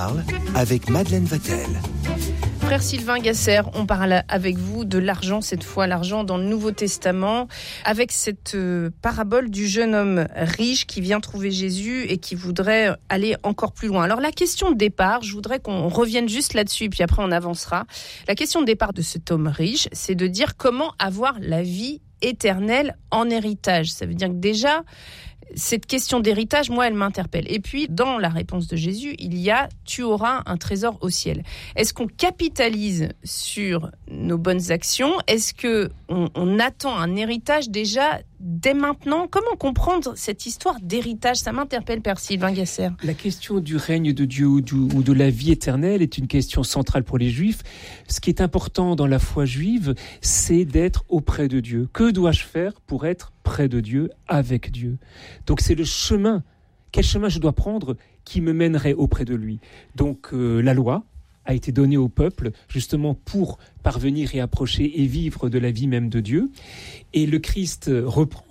avec Madeleine Vatel. Frère Sylvain Gasser, on parle avec vous de l'argent, cette fois l'argent dans le Nouveau Testament, avec cette parabole du jeune homme riche qui vient trouver Jésus et qui voudrait aller encore plus loin. Alors la question de départ, je voudrais qu'on revienne juste là-dessus, puis après on avancera. La question de départ de cet homme riche, c'est de dire comment avoir la vie éternelle en héritage. Ça veut dire que déjà, cette question d'héritage, moi, elle m'interpelle. Et puis, dans la réponse de Jésus, il y a « tu auras un trésor au ciel ». Est-ce qu'on capitalise sur nos bonnes actions ? Est-ce qu'on attend un héritage déjà dès maintenant ? Comment comprendre cette histoire d'héritage ? Ça m'interpelle, Père Sylvain Gasser. La question du règne de Dieu ou de la vie éternelle est une question centrale pour les Juifs. Ce qui est important dans la foi juive, c'est d'être auprès de Dieu. Que dois-je faire pour être près de Dieu, avec Dieu ? Donc c'est le chemin. Quel chemin je dois prendre qui me mènerait auprès de lui ? Donc la loi a été donnée au peuple justement pour parvenir et approcher et vivre de la vie même de Dieu. Et le Christ reprend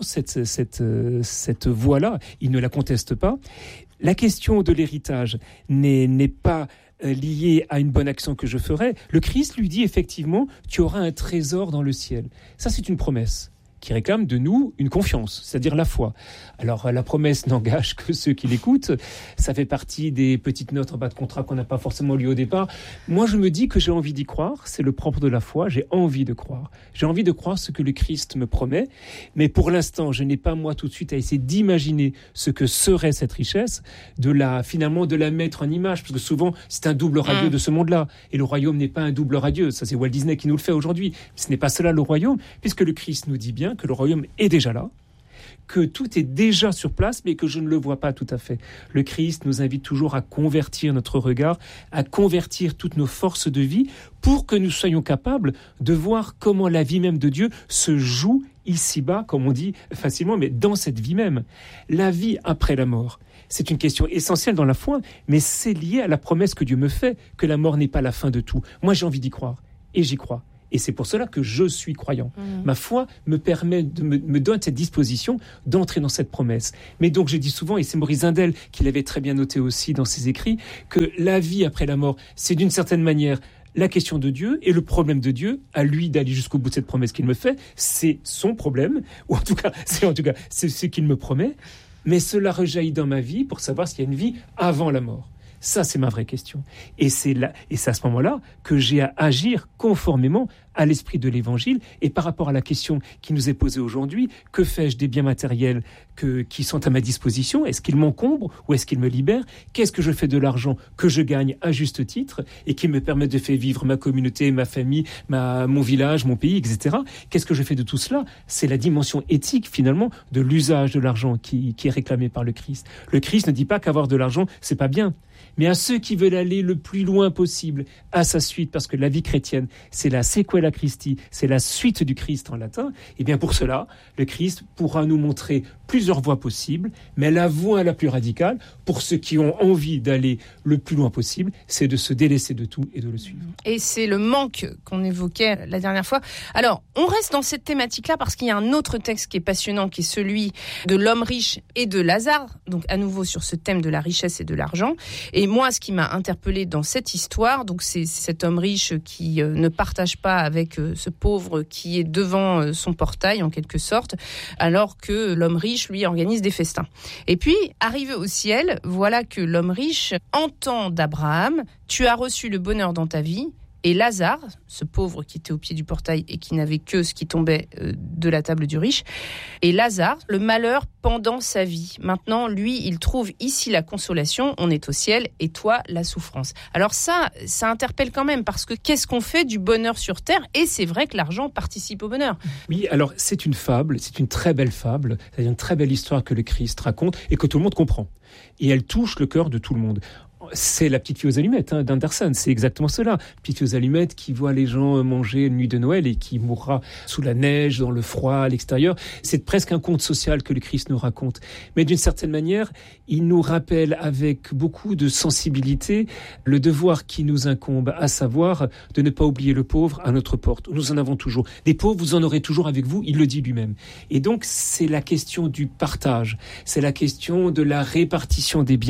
cette voie-là, il ne la conteste pas. La question de l'héritage n'est pas liée à une bonne action que je ferai. Le Christ lui dit effectivement, tu auras un trésor dans le ciel. Ça, c'est une promesse qui réclame de nous une confiance, c'est-à-dire la foi. Alors, la promesse n'engage que ceux qui l'écoutent. Ça fait partie des petites notes en bas de contrat qu'on n'a pas forcément lues au départ. Moi, je me dis que j'ai envie d'y croire. C'est le propre de la foi. J'ai envie de croire. J'ai envie de croire ce que le Christ me promet. Mais pour l'instant, je n'ai pas, moi, tout de suite à essayer d'imaginer ce que serait cette richesse, finalement, de la mettre en image. Parce que souvent, c'est un double radieux de ce monde-là. Et le royaume n'est pas un double radieux. Ça, c'est Walt Disney qui nous le fait aujourd'hui. Ce n'est pas cela le royaume, puisque le Christ nous dit bien que le royaume est déjà là, que tout est déjà sur place, mais que je ne le vois pas tout à fait. Le Christ nous invite toujours à convertir notre regard, à convertir toutes nos forces de vie pour que nous soyons capables de voir comment la vie même de Dieu se joue ici-bas, comme on dit facilement, mais dans cette vie même. La vie après la mort, c'est une question essentielle dans la foi, mais c'est lié à la promesse que Dieu me fait, que la mort n'est pas la fin de tout. Moi, j'ai envie d'y croire, et j'y crois. Et c'est pour cela que je suis croyant. Ma foi me permet, me donne cette disposition d'entrer dans cette promesse. Mais donc, je dis souvent, et c'est Maurice Zindel qui l'avait très bien noté aussi dans ses écrits, que la vie après la mort, c'est d'une certaine manière la question de Dieu, et le problème de Dieu, à lui d'aller jusqu'au bout de cette promesse qu'il me fait, c'est son problème, ou en tout cas, c'est ce qu'il me promet. Mais cela rejaillit dans ma vie pour savoir s'il y a une vie avant la mort. Ça, c'est ma vraie question. Et c'est à ce moment-là que j'ai à agir conformément à l'esprit de l'Évangile. Et par rapport à la question qui nous est posée aujourd'hui, que fais-je des biens matériels qui sont à ma disposition ? Est-ce qu'ils m'encombrent ou est-ce qu'ils me libèrent ? Qu'est-ce que je fais de l'argent que je gagne à juste titre et qui me permet de faire vivre ma communauté, ma famille, mon village, mon pays, etc. Qu'est-ce que je fais de tout cela ? C'est la dimension éthique, finalement, de l'usage de l'argent qui est réclamé par le Christ. Le Christ ne dit pas qu'avoir de l'argent, c'est pas bien. Mais à ceux qui veulent aller le plus loin possible à sa suite, parce que la vie chrétienne, c'est la sequela Christi, c'est la suite du Christ en latin, et bien pour cela, le Christ pourra nous montrer plusieurs voies possibles, mais la voie la plus radicale, pour ceux qui ont envie d'aller le plus loin possible, c'est de se délaisser de tout et de le suivre. Et c'est le manque qu'on évoquait la dernière fois. Alors, on reste dans cette thématique-là parce qu'il y a un autre texte qui est passionnant, qui est celui de l'homme riche et de Lazare, donc à nouveau sur ce thème de la richesse et de l'argent. Et moi, ce qui m'a interpellée dans cette histoire, donc c'est cet homme riche qui ne partage pas avec ce pauvre qui est devant son portail, en quelque sorte, alors que l'homme riche, lui, organise des festins. Et puis, arrivé au ciel, voilà que l'homme riche entend d'Abraham « Tu as reçu le bonheur dans ta vie ». Et Lazare, ce pauvre qui était au pied du portail et qui n'avait que ce qui tombait de la table du riche, et Lazare, le malheur pendant sa vie. Maintenant, lui, il trouve ici la consolation, on est au ciel, et toi, la souffrance. Alors ça interpelle quand même, parce que qu'est-ce qu'on fait du bonheur sur terre ? Et c'est vrai que l'argent participe au bonheur. Oui, alors c'est une fable, c'est une très belle fable, c'est une très belle histoire que le Christ raconte et que tout le monde comprend. Et elle touche le cœur de tout le monde. C'est la petite fille aux allumettes d'Anderson, c'est exactement cela. Petite fille aux allumettes qui voit les gens manger une nuit de Noël et qui mourra sous la neige, dans le froid, à l'extérieur. C'est presque un conte social que le Christ nous raconte. Mais d'une certaine manière, il nous rappelle avec beaucoup de sensibilité le devoir qui nous incombe, à savoir de ne pas oublier le pauvre à notre porte. Nous en avons toujours. Des pauvres, vous en aurez toujours avec vous, il le dit lui-même. Et donc, c'est la question du partage. C'est la question de la répartition des biens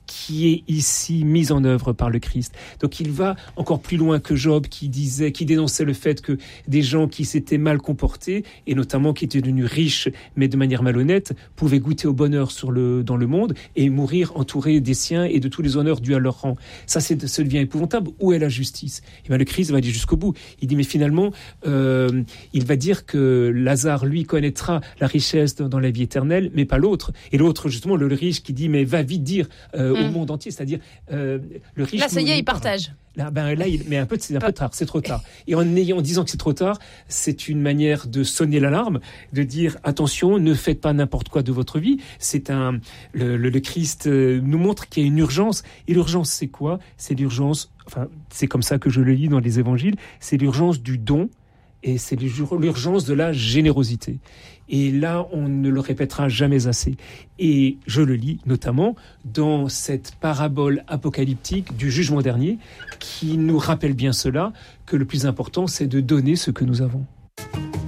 qui est ici mise en œuvre par le Christ. Donc il va encore plus loin que Job qui dénonçait le fait que des gens qui s'étaient mal comportés, et notamment qui étaient devenus riches, mais de manière malhonnête, pouvaient goûter au bonheur dans le monde et mourir entourés des siens et de tous les honneurs dus à leur rang. Ça devient épouvantable. Où est la justice? Et bien le Christ va aller jusqu'au bout. Il dit, mais finalement, il va dire que Lazare, lui, connaîtra la richesse dans la vie éternelle, mais pas l'autre. Et l'autre, justement, le riche qui dit, mais va vite dire au monde entier, c'est-à-dire le riche... Là, ça y est, il partage. Là, mais c'est un peu tard, c'est trop tard. Et en disant que c'est trop tard, c'est une manière de sonner l'alarme, de dire attention, ne faites pas n'importe quoi de votre vie. Le Christ nous montre qu'il y a une urgence. Et l'urgence, c'est quoi? C'est l'urgence, c'est comme ça que je le lis dans les évangiles, c'est l'urgence du don et c'est l'urgence de la générosité. Et là, on ne le répétera jamais assez. Et je le lis notamment dans cette parabole apocalyptique du jugement dernier qui nous rappelle bien cela, que le plus important, c'est de donner ce que nous avons.